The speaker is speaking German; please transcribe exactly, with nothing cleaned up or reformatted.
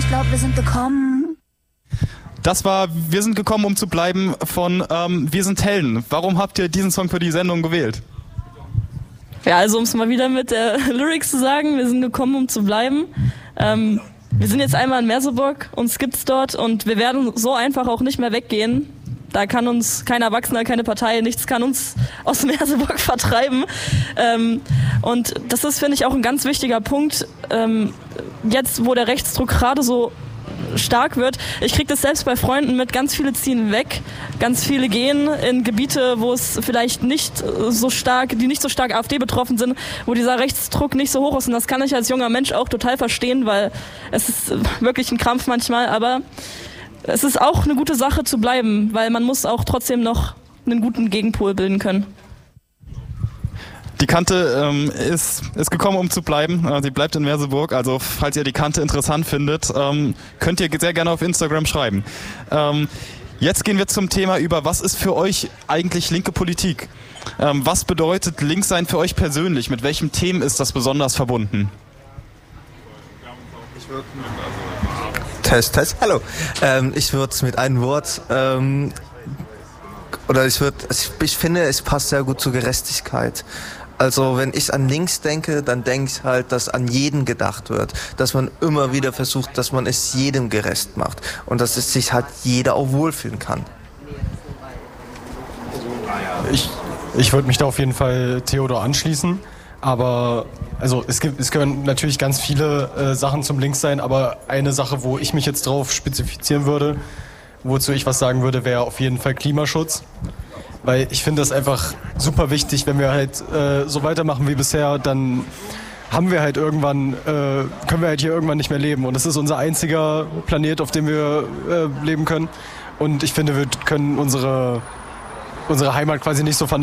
ich glaube, wir sind gekommen. Das war Wir sind gekommen, um zu bleiben von ähm, Wir sind Helden. Warum habt ihr diesen Song für die Sendung gewählt? Ja, also um es mal wieder mit der Lyrics zu sagen, wir sind gekommen, um zu bleiben. Ähm, wir sind jetzt einmal in Merseburg, uns gibt's dort und wir werden so einfach auch nicht mehr weggehen. Da kann uns kein Erwachsener, keine Partei, nichts kann uns aus Merseburg vertreiben. Ähm, und das ist, finde ich, auch ein ganz wichtiger Punkt. Ähm, jetzt, wo der Rechtsdruck gerade so stark wird. Ich kriege das selbst bei Freunden mit, ganz viele ziehen weg, ganz viele gehen in Gebiete, wo es vielleicht nicht so stark, die nicht so stark AfD betroffen sind, wo dieser Rechtsdruck nicht so hoch ist. Und das kann ich als junger Mensch auch total verstehen, weil es ist wirklich ein Krampf manchmal, aber es ist auch eine gute Sache zu bleiben, weil man muss auch trotzdem noch einen guten Gegenpol bilden können. Die Kante ähm, ist, ist gekommen, um zu bleiben. Äh, sie bleibt in Merseburg. Also falls ihr die Kante interessant findet, ähm, könnt ihr sehr gerne auf Instagram schreiben. Ähm, jetzt gehen wir zum Thema über, was ist für euch eigentlich linke Politik? Ähm, was bedeutet links sein für euch persönlich? Mit welchen Themen ist das besonders verbunden? Test, Test, hallo. Ähm, ich würde es mit einem Wort... Ähm, oder ich würde, ich, ich finde, es passt sehr gut zur Gerechtigkeit. Also wenn ich an links denke, dann denke ich halt, dass an jeden gedacht wird. Dass man immer wieder versucht, dass man es jedem gerecht macht. Und dass es sich halt jeder auch wohlfühlen kann. Ich, ich würde mich da auf jeden Fall Theodor anschließen. Aber also es gibt, es gehören natürlich ganz viele äh, Sachen zum Linkssein. Aber eine Sache, wo ich mich jetzt drauf spezifizieren würde, wozu ich was sagen würde, wäre auf jeden Fall Klimaschutz. Weil ich finde das einfach super wichtig, wenn wir halt äh, so weitermachen wie bisher, dann haben wir halt irgendwann, äh, können wir halt hier irgendwann nicht mehr leben. Und das ist unser einziger Planet, auf dem wir äh, leben können. Und ich finde, wir können unsere, unsere Heimat quasi nicht so vernachlässigen.